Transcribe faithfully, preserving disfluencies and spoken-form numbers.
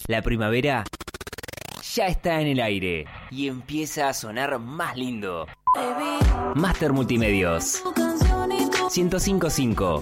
La primavera ya está en el aire y empieza a sonar más lindo. Master Multimedios ciento cinco punto cinco.